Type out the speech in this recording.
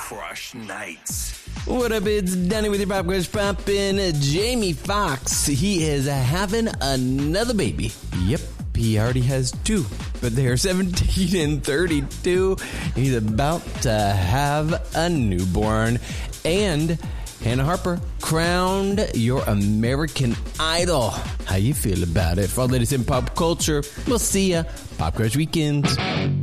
Crush Nights. What up, it's Danny with your Pop Crush Poppin'. Jamie Foxx, he is having another baby. Yep, he already has two, but they're 17 and 32. He's about to have a newborn. And Hannah Harper crowned your American Idol. How you feel about it? For all that is in pop culture, we'll see ya. Pop Crush Weekends.